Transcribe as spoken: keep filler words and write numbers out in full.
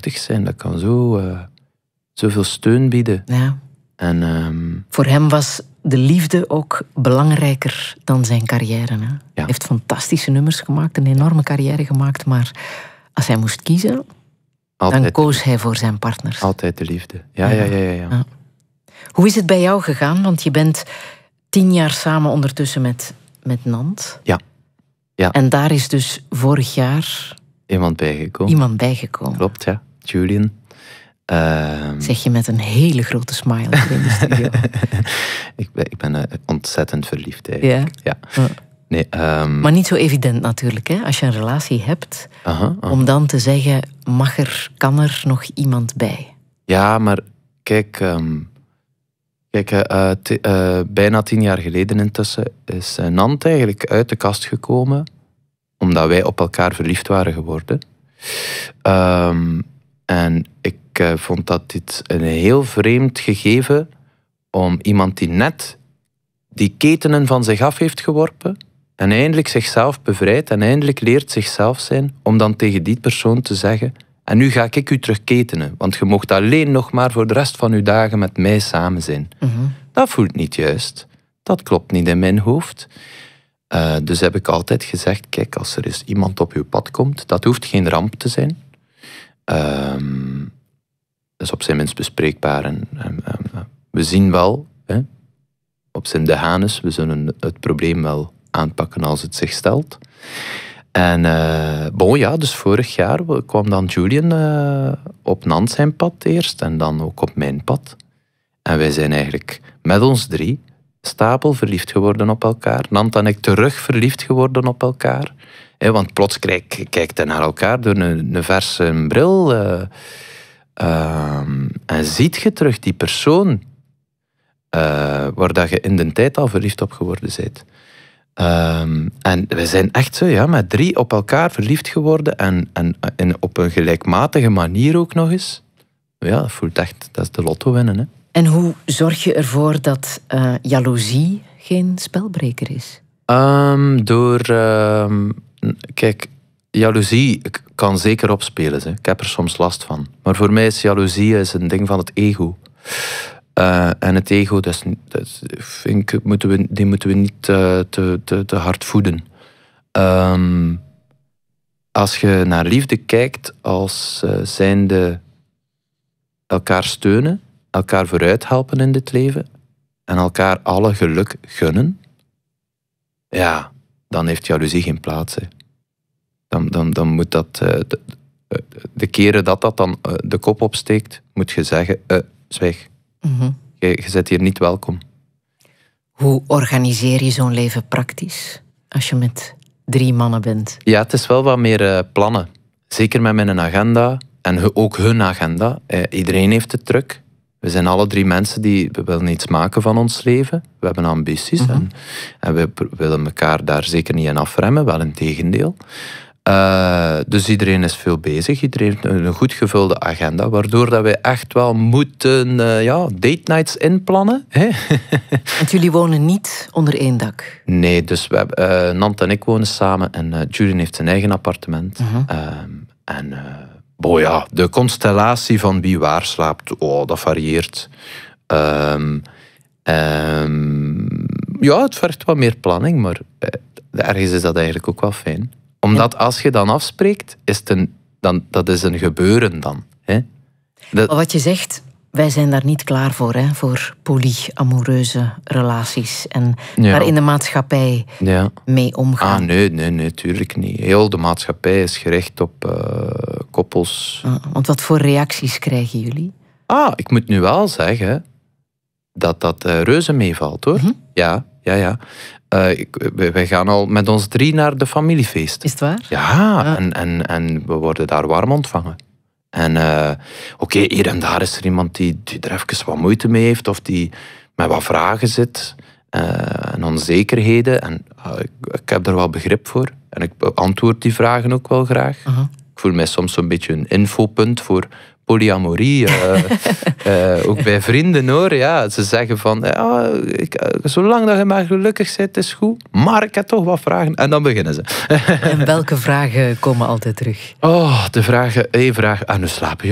krachtig zijn. Dat kan zo, uh, zoveel steun bieden. Ja. En, um... Voor hem was de liefde ook belangrijker dan zijn carrière. Hè? Ja. Hij heeft fantastische nummers gemaakt, een enorme carrière gemaakt. Maar als hij moest kiezen, altijd dan koos hij voor zijn partners. Altijd de liefde. Ja, ja, ja, ja, ja. ja. Hoe is het bij jou gegaan? Want je bent tien jaar samen ondertussen met, met Nant. Ja. ja. En daar is dus vorig jaar... Iemand bijgekomen. Iemand bijgekomen. Klopt, ja. Julian. Uh... Zeg je met een hele grote smile in de studio. ik ben, ik ben uh, ontzettend verliefd eigenlijk. Ja? Ja. ja. Nee, um... Maar niet zo evident natuurlijk, hè? Als je een relatie hebt. Aha, aha. Om dan te zeggen, mag er, kan er nog iemand bij? Ja, maar kijk... Um... Kijk, uh, t- uh, bijna tien jaar geleden intussen is uh, Nant eigenlijk uit de kast gekomen omdat wij op elkaar verliefd waren geworden. Um, en ik uh, vond dat dit een heel vreemd gegeven om iemand die net die ketenen van zich af heeft geworpen en eindelijk zichzelf bevrijdt en eindelijk leert zichzelf zijn, om dan tegen die persoon te zeggen: en nu ga ik u terug ketenen, want je mocht alleen nog maar voor de rest van uw dagen met mij samen zijn. Mm-hmm. Dat voelt niet juist. Dat klopt niet in mijn hoofd. Uh, dus heb ik altijd gezegd, kijk, als er eens iemand op uw pad komt, dat hoeft geen ramp te zijn. Um, dat is op zijn minst bespreekbaar. En, en, en, we zien wel, hè, op zijn de Hannes, we zullen het probleem wel aanpakken als het zich stelt. En uh, bon, ja, dus vorig jaar kwam dan Julian uh, op Nant zijn pad eerst en dan ook op mijn pad. En wij zijn eigenlijk met ons drie stapel verliefd geworden op elkaar. Nant en ik terug verliefd geworden op elkaar. He, want plots kijk, kijkt hij naar elkaar door een, een verse bril. Uh, uh, en ziet je terug die persoon uh, waar dat je in de tijd al verliefd op geworden bent. Um, en we zijn echt zo, ja, met drie op elkaar verliefd geworden en, en, en op een gelijkmatige manier ook nog eens. Ja, dat voelt echt, dat is de lotto winnen, hè. En hoe zorg je ervoor dat uh, jaloezie geen spelbreker is? Um, door, um, kijk, jaloezie kan zeker opspelen. Hè. Ik heb er soms last van. Maar voor mij is jaloezie is een ding van het ego. Uh, en het ego, dat is, dat is, vind ik, moeten we, die moeten we niet uh, te, te, te hard voeden. Um, als je naar liefde kijkt als uh, zijnde elkaar steunen, elkaar vooruit helpen in dit leven en elkaar alle geluk gunnen, ja, dan heeft jaloezie geen plaats. Hè. Dan, dan, dan moet dat... Uh, de, de keren dat dat dan uh, de kop opsteekt, moet je zeggen, uh, zwijg. Mm-hmm. Je, je zit hier niet welkom. Hoe organiseer je zo'n leven praktisch als je met drie mannen bent? Ja, het is wel wat meer uh, plannen. Zeker met mijn agenda en ook hun agenda. Uh, iedereen heeft het druk. We zijn alle drie mensen die we willen iets maken van ons leven. We hebben ambities. Mm-hmm. en, en we willen elkaar daar zeker niet in afremmen, wel in tegendeel. Uh, dus iedereen is veel bezig. Iedereen heeft een goed gevulde agenda, waardoor dat wij echt wel moeten uh, ja, date nights inplannen. Hè? Want jullie wonen niet onder één dak? Nee, dus we hebben, uh, Nant en ik wonen samen en uh, Julian heeft zijn eigen appartement. Uh-huh. Uh, en uh, boh, ja, de constellatie van wie waar slaapt, oh, dat varieert. Um, um, ja, het vergt wat meer planning, maar uh, ergens is dat eigenlijk ook wel fijn. Omdat ja. Als je dan afspreekt, is het een, dan, dat is een gebeuren dan. Hè? Dat... Wat je zegt, wij zijn daar niet klaar voor, hè, voor polyamoreuze relaties. En ja. daar in de maatschappij ja. mee omgaan. Ah, nee, nee, nee, tuurlijk niet. Heel de maatschappij is gericht op uh, koppels. Ah, want wat voor reacties krijgen jullie? Ah, ik moet nu wel zeggen dat dat uh, reuze meevalt, hoor. Mm-hmm. Ja, ja, ja. Uh, ik, wij gaan al met ons drie naar de familiefeest. Is het waar? Ja, ah. en, en, en we worden daar warm ontvangen. En uh, oké, okay, hier en daar is er iemand die, die er even wat moeite mee heeft of die met wat vragen zit uh, en onzekerheden. En uh, ik, ik heb er wel begrip voor. En ik beantwoord die vragen ook wel graag. Uh-huh. Ik voel mij soms zo'n beetje een infopunt voor polyamorie. Uh, uh, ook bij vrienden, hoor. Ja, ze zeggen van, ja, ik, zolang dat je maar gelukkig bent, is goed. Maar ik heb toch wat vragen. En dan beginnen ze. En welke vragen komen altijd terug? Oh, de vragen, één vraag. Ah, nu slapen